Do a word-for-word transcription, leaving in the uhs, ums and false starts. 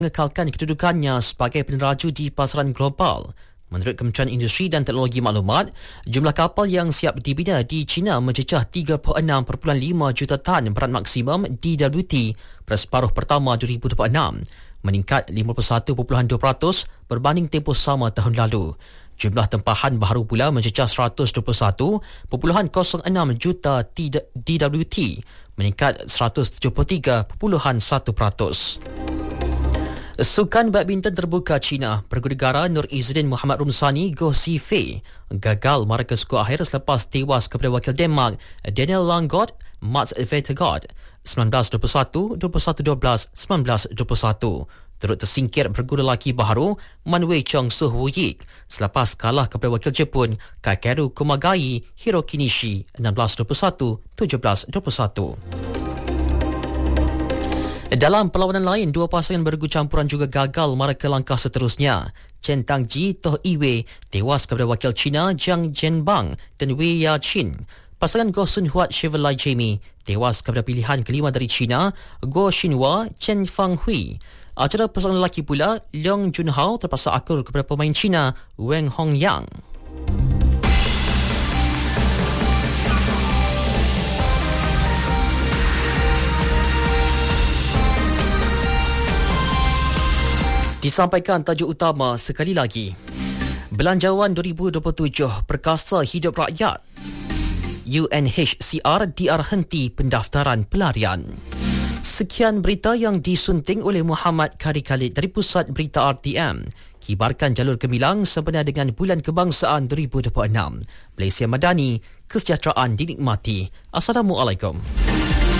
mengekalkan kedudukannya sebagai peneraju di pasaran global. Menurut Kementerian Industri dan Teknologi Maklumat, jumlah kapal yang siap dibina di China mencecah tiga puluh enam perpuluhan lima juta tan berat maksimum D W T pada separuh pertama dua ribu dua puluh enam, meningkat lima puluh satu perpuluhan dua peratus berbanding tempoh sama tahun lalu. Jumlah tempahan baharu pula mencecah seratus dua puluh satu perpuluhan kosong enam juta D W T, meningkat seratus tujuh puluh tiga perpuluhan satu peratus. Sukan badminton terbuka China, pergu negara Nur Izzuddin Muhammad Rumsani Goh Zhifei gagal markah skor akhir selepas tewas kepada wakil Denmark Daniel Langgaard Mats Vestergaard sembilan belas dua puluh satu, dua puluh satu dua belas, sembilan belas dua puluh satu. Turut tersingkir pergu lelaki baharu Man Wei Chong Suh Woo Yik selepas kalah kepada wakil Jepun Kakeru Kumagai Hiroki Nishi enam belas dua puluh satu, tujuh belas dua puluh satu. Dalam perlawanan lain, dua pasangan bergu campuran juga gagal mara ke langkah seterusnya. Chen Tangji Toh Iwei tewas kepada wakil China Jiang Zhenbang dan Wei Yaqin. Pasangan Goh Sun Huat Chevrolet Jamie tewas kepada pilihan kelima dari China Guo Xinhua Chen Fanghui. Acara pasangan lelaki pula Leong Junhao terpaksa akur kepada pemain China Wang Hongyang. Disampaikan tajuk utama sekali lagi. Belanjawan dua ribu dua puluh tujuh perkasa hidup rakyat. U N H C R D R henti pendaftaran pelarian. Sekian berita yang disunting oleh Muhammad Kari Khalid dari Pusat Berita R T M. Kibarkan jalur gemilang sempena dengan Bulan Kebangsaan dua ribu dua puluh enam. Malaysia Madani, kesejahteraan dinikmati. Assalamualaikum.